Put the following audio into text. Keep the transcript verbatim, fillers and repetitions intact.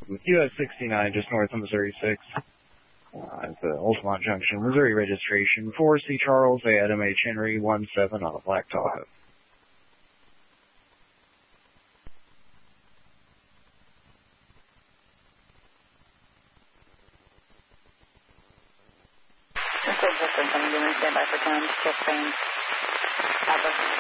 U S sixty-nine, just north of Missouri six. Uh, at the Altamont Junction, Missouri registration, four C Charles, A Adam H. Henry, one seven on a Black Tahoe. Stand by for time, still same. Ever.